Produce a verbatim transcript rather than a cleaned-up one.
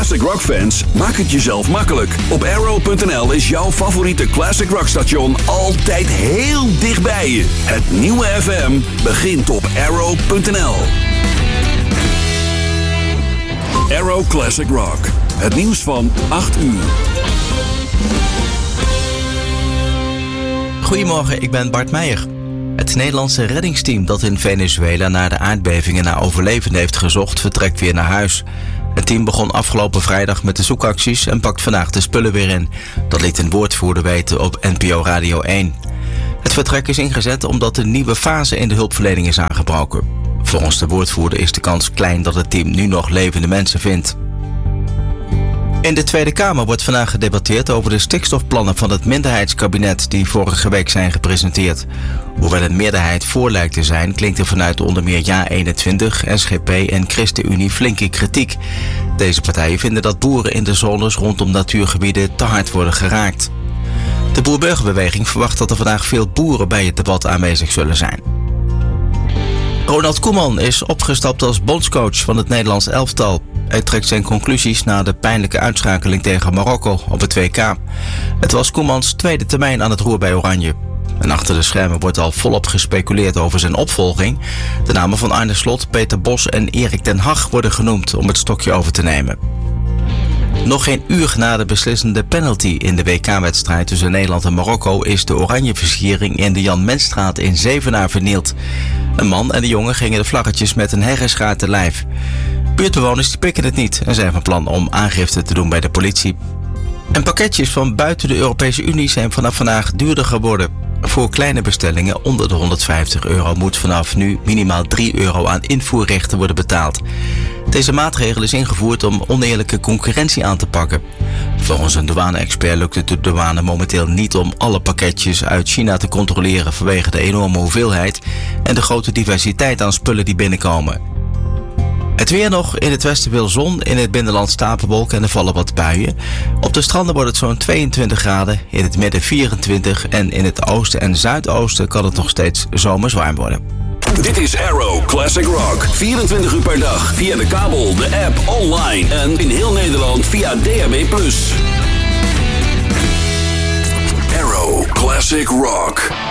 classic rock fans, maak het jezelf makkelijk. Op arrow punt n l is jouw favoriete classic rock station altijd heel dichtbij je. Het nieuwe F M begint op arrow punt n l. Arrow Classic Rock. Het nieuws van acht uur. Goedemorgen, ik ben Bart Meijer. Het Nederlandse reddingsteam dat in Venezuela naar de aardbevingen naar overlevenden heeft gezocht, vertrekt weer naar huis. Het team begon afgelopen vrijdag met de zoekacties en pakt vandaag de spullen weer in. Dat liet een woordvoerder weten op N P O Radio één. Het vertrek is ingezet omdat een nieuwe fase in de hulpverlening is aangebroken. Volgens de woordvoerder is de kans klein dat het team nu nog levende mensen vindt. In de Tweede Kamer wordt vandaag gedebatteerd over de stikstofplannen van het minderheidskabinet die vorige week zijn gepresenteerd. Hoewel een meerderheid voor lijkt te zijn, klinkt er vanuit onder meer Ja eenentwintig, S G P en ChristenUnie flinke kritiek. Deze partijen vinden dat boeren in de zones rondom natuurgebieden te hard worden geraakt. De Boer-Burgerbeweging verwacht dat er vandaag veel boeren bij het debat aanwezig zullen zijn. Ronald Koeman is opgestapt als bondscoach van het Nederlands elftal. Hij trekt zijn conclusies na de pijnlijke uitschakeling tegen Marokko op het W K. Het was Koemans tweede termijn aan het roer bij Oranje. En achter de schermen wordt al volop gespeculeerd over zijn opvolging. De namen van Arne Slot, Peter Bos en Erik ten Hag worden genoemd om het stokje over te nemen. Nog geen uur na de beslissende penalty in de W K-wedstrijd tussen Nederland en Marokko is de oranje versiering in de Jan Menstraat in Zevenaar vernield. Een man en een jongen gingen de vlaggetjes met een herrenschaar te lijf. Buurtbewoners die pikken het niet en zijn van plan om aangifte te doen bij de politie. En pakketjes van buiten de Europese Unie zijn vanaf vandaag duurder geworden. Voor kleine bestellingen onder de honderdvijftig euro moet vanaf nu minimaal drie euro aan invoerrechten worden betaald. Deze maatregel is ingevoerd om oneerlijke concurrentie aan te pakken. Volgens een douane-expert lukt het de douane momenteel niet om alle pakketjes uit China te controleren vanwege de enorme hoeveelheid en de grote diversiteit aan spullen die binnenkomen. Het weer nog, in het westen veel zon, in het binnenland stapelwolken en er vallen wat buien. Op de stranden wordt het zo'n tweeëntwintig graden, in het midden vierentwintig en in het oosten en zuidoosten kan het nog steeds zomers warm worden. Dit is Arrow Classic Rock. vierentwintig uur per dag via de kabel, de app, online en in heel Nederland via D A B plus. Arrow Classic Rock.